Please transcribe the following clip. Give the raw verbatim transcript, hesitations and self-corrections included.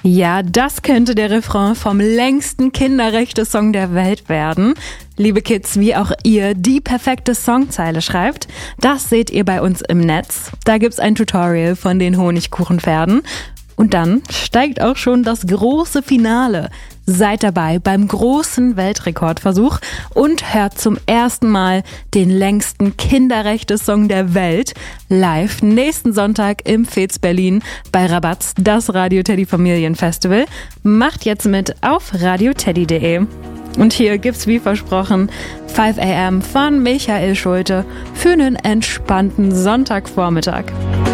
Ja, das könnte der Refrain vom längsten Kinderrechte-Song der Welt werden. Liebe Kids, wie auch ihr die perfekte Songzeile schreibt, das seht ihr bei uns im Netz. Da gibt's ein Tutorial von den Honigkuchenpferden. Und dann steigt auch schon das große Finale. Seid dabei beim großen Weltrekordversuch und hört zum ersten Mal den längsten Kinderrechte-Song der Welt live nächsten Sonntag im Fez Berlin bei Rabatz, das Radio Teddy Familienfestival. Macht jetzt mit auf radioteddy punkt de. Und hier gibt's wie versprochen fünf a m von Michael Schulte für einen entspannten Sonntagvormittag.